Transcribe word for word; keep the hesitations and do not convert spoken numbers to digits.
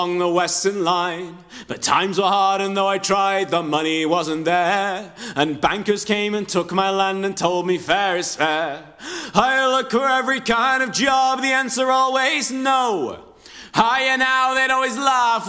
along the Western Line. But times were hard, and though I tried, the money wasn't there. And bankers came and took my land and told me fair is fair. I look for every kind of job, the answer always no. Higher now, they'd always laugh